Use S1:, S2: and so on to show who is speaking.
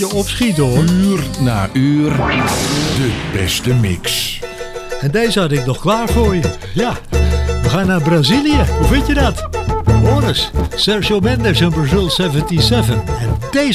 S1: je opschieten hoor.
S2: Uur na uur, de beste mix.
S1: En deze had ik nog klaar voor je. Ja, we gaan naar Brazilië. Hoe vind je dat? Hoor eens, Sergio Mendes en Brazil 77. En deze